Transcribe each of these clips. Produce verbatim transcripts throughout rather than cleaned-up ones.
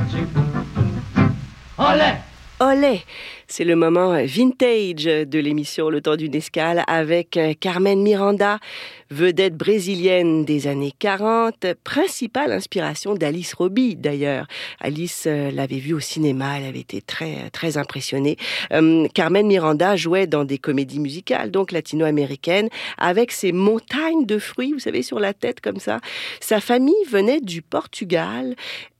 Olé! Olé! C'est le moment vintage de l'émission Le Temps d'une escale avec Carmen Miranda, vedette brésilienne des années quarante, principale inspiration d'Alice Robbie d'ailleurs. Alice euh, l'avait vue au cinéma, elle avait été très, très impressionnée. Euh, Carmen Miranda jouait dans des comédies musicales, donc latino-américaines, avec ses montagnes de fruits, vous savez, sur la tête comme ça. Sa famille venait du Portugal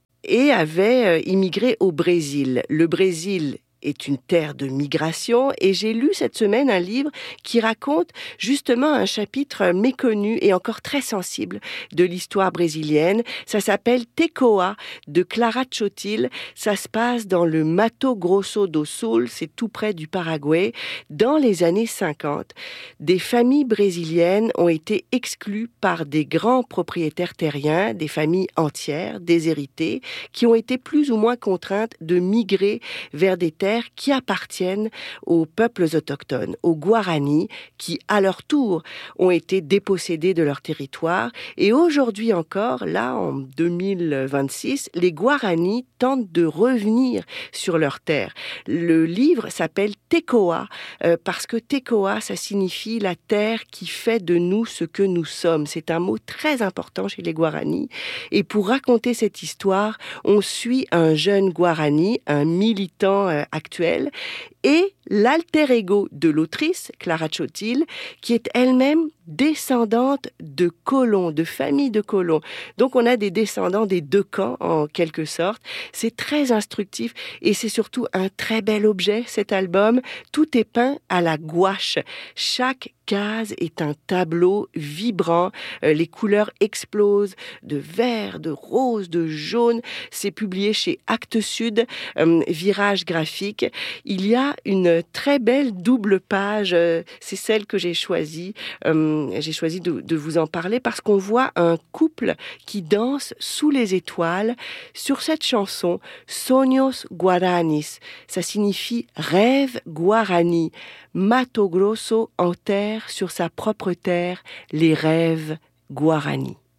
et avait euh, immigré au Brésil. Le Brésil est une terre de migration et j'ai lu cette semaine un livre qui raconte justement un chapitre méconnu et encore très sensible de l'histoire brésilienne. Ça s'appelle Tecoa de Clara Chotil. Ça se passe dans le Mato Grosso do Sul, c'est tout près du Paraguay. Dans les années cinquante, des familles brésiliennes ont été exclues par des grands propriétaires terriens, des familles entières, déshéritées, qui ont été plus ou moins contraintes de migrer vers des terres qui appartiennent aux peuples autochtones, aux Guaranis, qui, à leur tour, ont été dépossédés de leur territoire. Et aujourd'hui encore, là, en deux mille vingt-six, les Guaranis tentent de revenir sur leurs terres. Le livre s'appelle Tecoa, euh, parce que Tecoa, ça signifie la terre qui fait de nous ce que nous sommes. C'est un mot très important chez les Guaranis. Et pour raconter cette histoire, on suit un jeune Guarani, un militant euh, actuel, et l'alter ego de l'autrice, Clara Chotil, qui est elle-même descendante de colons, de familles de colons. Donc on a des descendants des deux camps, en quelque sorte. C'est très instructif et c'est surtout un très bel objet, cet album. Tout est peint à la gouache. Chaque case est un tableau vibrant. Euh, les couleurs explosent de vert, de rose, de jaune. C'est publié chez Actes Sud, euh, Virage Graphique. Il y a une très belle double page. Euh, c'est celle que j'ai choisie. Euh, j'ai choisi de, de vous en parler parce qu'on voit un couple qui danse sous les étoiles sur cette chanson Sonhos Guaranis. Ça signifie rêve guarani. Mato Grosso enterre sur sa propre terre les rêves Guarani.